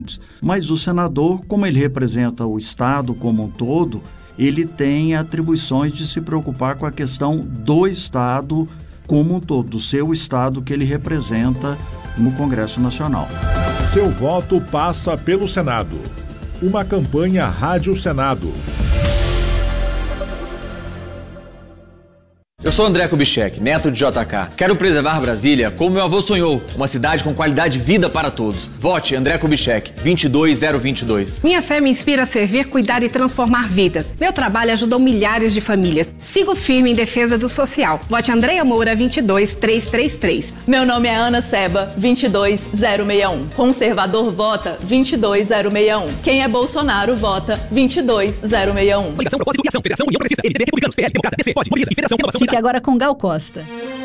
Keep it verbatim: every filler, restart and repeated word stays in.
Mas o senador, como ele representa o Estado como um todo, ele tem atribuições de se preocupar com a questão do Estado como um todo, do seu Estado que ele representa no Congresso Nacional. Seu voto passa pelo Senado. Uma campanha Rádio Senado. Eu sou André Kubitschek, neto de J K. Quero preservar Brasília como meu avô sonhou, uma cidade com qualidade de vida para todos. Vote André Kubitschek, vinte e dois zero vinte e dois. Minha fé me inspira a servir, cuidar e transformar vidas. Meu trabalho ajudou milhares de famílias. Sigo firme em defesa do social. Vote Andréia Moura, vinte e dois trezentos e trinta e três. Meu nome é Ana Seba, vinte e dois zero sessenta e um. Conservador vota vinte e dois zero sessenta e um. Quem é Bolsonaro vota vinte e dois zero sessenta e um. Coligação, Propósito e Ação, Federação, União Progressista, M D B, Republicanos, P L, Democrata, D C, Pode, Mobiliza e Federação Renovação. Fique agora com Gal Costa.